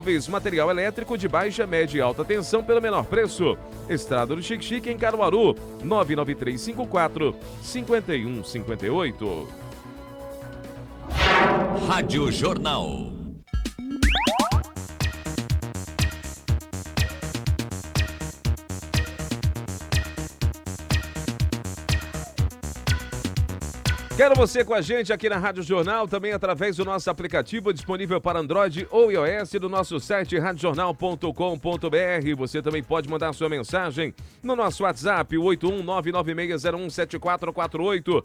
Material elétrico de baixa, média e alta tensão pelo menor preço. Estrada do Xique-Xique em Caruaru, 99354-5158. Rádio Jornal. Quero você com a gente aqui na Rádio Jornal, também através do nosso aplicativo disponível para Android ou iOS do nosso site radiojornal.com.br. Você também pode mandar sua mensagem no nosso WhatsApp, 81996017448,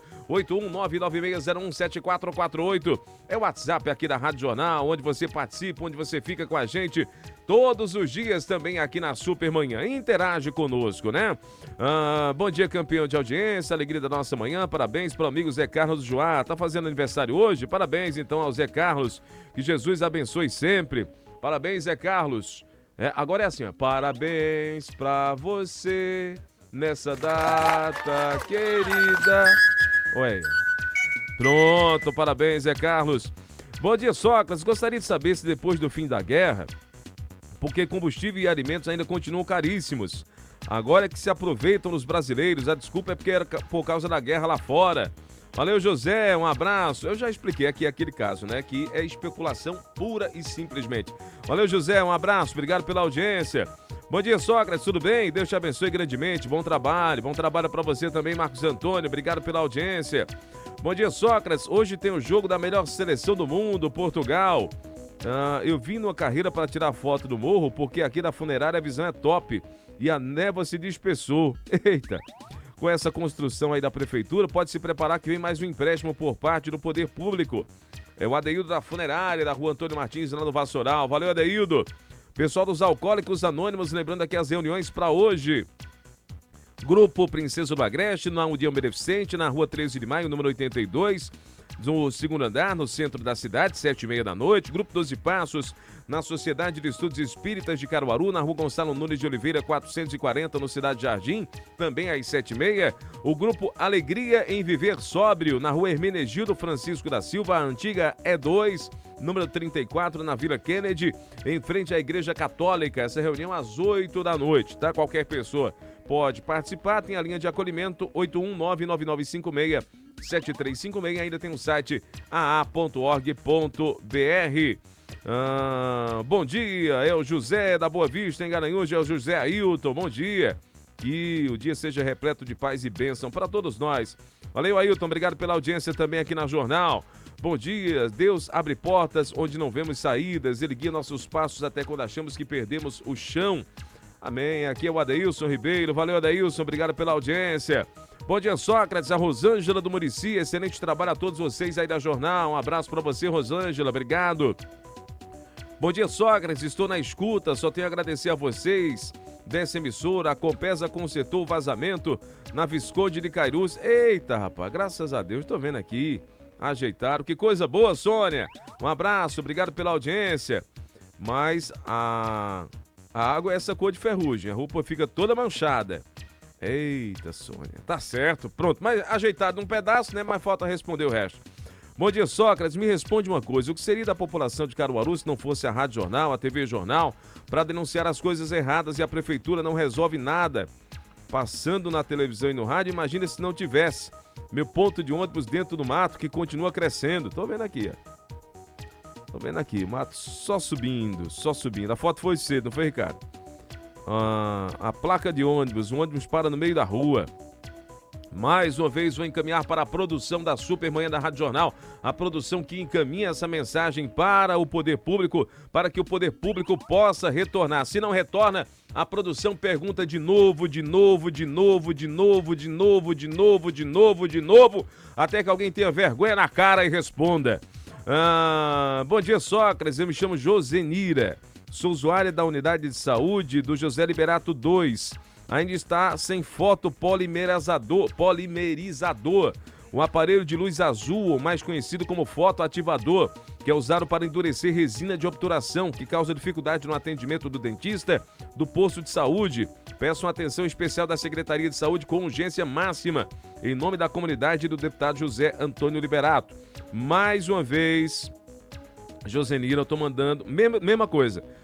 81996017448. É o WhatsApp aqui da Rádio Jornal, onde você participa, onde você fica com a gente todos os dias também aqui na Supermanhã. Interage conosco, né? Bom dia, campeão de audiência, alegria da nossa manhã, parabéns para o amigo Zé Carlos Joá, tá fazendo aniversário hoje? Parabéns então ao Zé Carlos, que Jesus abençoe sempre. Parabéns, Zé Carlos. Agora é assim, ó. Parabéns pra você nessa data querida. Ué. Pronto, parabéns, Zé Carlos. Bom dia, Sócrates. Gostaria de saber se depois do fim da guerra, porque combustível e alimentos ainda continuam caríssimos. Agora é que se aproveitam os brasileiros. A desculpa é porque era por causa da guerra lá fora. Valeu, José, um abraço. Eu já expliquei aqui aquele caso, né? Que é especulação pura e simplesmente. Valeu, José, um abraço. Obrigado pela audiência. Bom dia, Sócrates, tudo bem? Deus te abençoe grandemente. Bom trabalho para você também, Marcos Antônio. Obrigado pela audiência. Bom dia, Sócrates. Hoje tem o jogo da melhor seleção do mundo, Portugal. Eu vim numa carreira para tirar foto do morro, porque aqui da funerária a visão é top e a névoa se dispersou. Eita! Com essa construção aí da prefeitura, pode se preparar que vem mais um empréstimo por parte do poder público. É o Adeildo da funerária, da rua Antônio Martins, lá no Vassoural. Valeu, Adeildo! Pessoal dos Alcoólicos Anônimos, lembrando aqui as reuniões para hoje. Grupo Princesa do Agreste, na União Beneficente, na rua 13 de maio, número 82, no segundo andar, no centro da cidade, 7h30 da noite. Grupo 12 Passos, na Sociedade de Estudos Espíritas de Caruaru, na rua Gonçalo Nunes de Oliveira, 440, no Cidade Jardim, também às 7h30. O Grupo Alegria em Viver Sóbrio, na rua Hermenegildo Francisco da Silva, a antiga E2, número 34, na Vila Kennedy, em frente à Igreja Católica. Essa reunião às 8 da noite, tá? Qualquer pessoa pode participar, tem a linha de acolhimento 8199956-7356, ainda tem o site aa.org.br. Bom dia, é o José da Boa Vista, em Garanhuns, é o José Ailton, bom dia. Que o dia seja repleto de paz e bênção para todos nós. Valeu, Ailton, obrigado pela audiência também aqui na Jornal. Bom dia, Deus abre portas onde não vemos saídas, Ele guia nossos passos até quando achamos que perdemos o chão. Amém. Aqui é o Adeilson Ribeiro. Valeu, Adeilson. Obrigado pela audiência. Bom dia, Sócrates. A Rosângela do Murici. Excelente trabalho a todos vocês aí da Jornal. Um abraço para você, Rosângela. Obrigado. Bom dia, Sócrates. Estou na escuta. Só tenho a agradecer a vocês dessa emissora. A Compesa consertou o vazamento na Visconde de Cairus. Eita, rapaz. Graças a Deus. Estou vendo aqui. Ajeitaram. Que coisa boa, Sônia. Um abraço. Obrigado pela audiência. Mas a água é essa cor de ferrugem, a roupa fica toda manchada. Eita, Sônia, tá certo, pronto, mas ajeitado num pedaço, né, mas falta responder o resto. Bom dia, Sócrates, me responde uma coisa, o que seria da população de Caruaru se não fosse a Rádio Jornal, a TV Jornal, para denunciar as coisas erradas e a prefeitura não resolve nada? Passando na televisão e no rádio, imagina se não tivesse. Meu ponto de ônibus dentro do mato que continua crescendo, tô vendo aqui, ó. Tô vendo aqui, o mato só subindo, só subindo. A foto foi cedo, não foi, Ricardo? A placa de ônibus, o ônibus para no meio da rua. Mais uma vez vou encaminhar para a produção da Supermanhã da Rádio Jornal, a produção que encaminha essa mensagem para o poder público, para que o poder público possa retornar. Se não retorna, a produção pergunta de novo, até que alguém tenha vergonha na cara e responda. Bom dia, Sócrates, eu me chamo Josenira, sou usuária da unidade de saúde do José Liberato 2, ainda está sem foto polimerizador, um aparelho de luz azul, mais conhecido como fotoativador, que é usado para endurecer resina de obturação, que causa dificuldade no atendimento do dentista do posto de saúde. Peço uma atenção especial da Secretaria de Saúde com urgência máxima, em nome da comunidade do deputado José Antônio Liberato. Mais uma vez, Josenira, eu tô mandando, mesma coisa,